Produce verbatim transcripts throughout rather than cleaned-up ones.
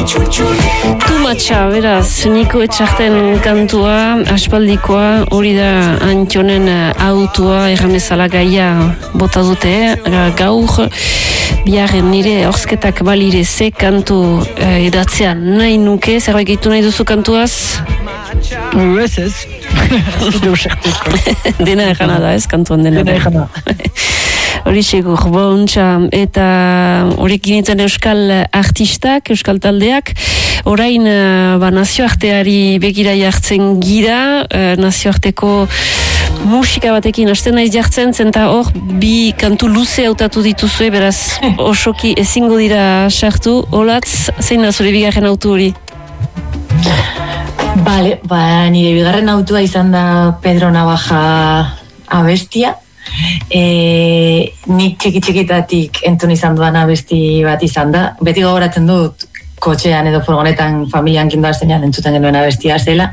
Tumatxa, beraz, Niko Etxarten kantua, aspaldikoa, hori da Antionen autoa, erramezala gaia bota dute, gaur, biharren nire horzketak balire ze kantu eh, edatzea nahi nuke, zerbait gehitu nahi duzu kantuaz? Ez ez, dena egana da, ez, kantuan dena. Dena egana. Hori segur, bontxa, eta horrekin iten euskal artistak, euskal taldeak, orain ba, nazioarteari begira jartzen gira, nazioarteko musika batekin hasten naiz jartzen, zenta hor bi kantu luze hautatu dituzue, beraz osoki ezingo dira sartu. Olatz, zein da zure bigarren autu hori? Bale, ba, nire bigarren autua izan da Pedro Navaja abestia. E, nik txiki-txikitatik entzun izan duan abesti bat izan da. Beti gogoratzen dut kotxean edo furgonetan familian kindoaztenean entzuten genuen abestia zela.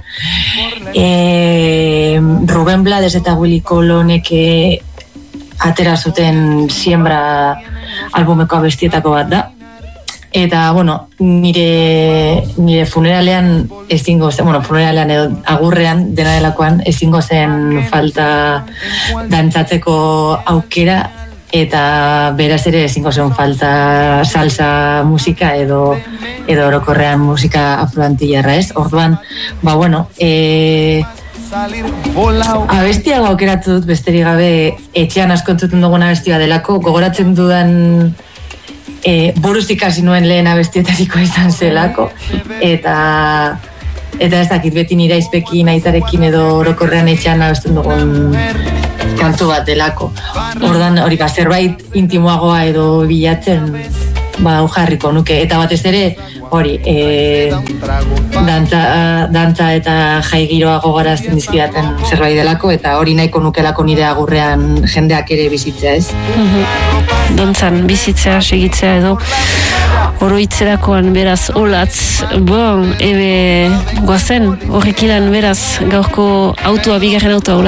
E, Ruben Blades eta Willy Colonek atera zuten Siembra albumeko abestietako bat da. Eta, bueno, nire, nire funeralean ezingo zen, bueno, funeralean edo agurrean dena delakoan ezingo zen falta dantzatzeko aukera, eta beraz ere ezingo zen falta salsa musika edo edo orokorrean musika afroantillarra, ez? Orduan, ba, bueno, e, abestia aukeratu dut besterik gabe etxean asko entzuten dugun abestia delako, gogoratzen dudan E, buruz ikasi nuen lehen abestietariko izan zelako, eta eta ez dakit beti nire aizpekin, aitarekin edo orokorrean etxean abesten dugun kantu bat delako. Ordan hori ba, zerbait intimoagoa edo bilatzen ba, jarriko nuke, eta batez ere hori e, dantza, dantza eta jai giroa gogarazten dizkidaten zerbait delako, eta hori nahiko nukelako nire agurrean jendeak ere bizitzea, ez? Mm-hmm. Dantzan bizitzea, segitzea edo oroitzerakoan, beraz, Olatz, bon, ebe guazen, horrekilan beraz gaurko autua, bigarren autua,